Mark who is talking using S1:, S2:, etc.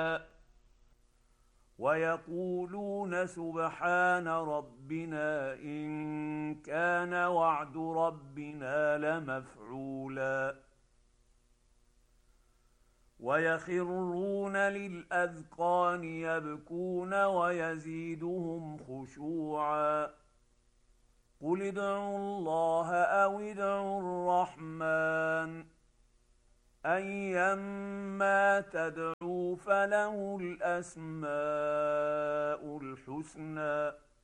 S1: ويقولون سبحان ربنا إن كان وعد ربنا لمفعولا ويخرون للأذقان يبكون ويزيدهم خشوعا قل ادعوا الله أو ادعوا الرحمن أيما تدعوا فله الأسماء الحسنى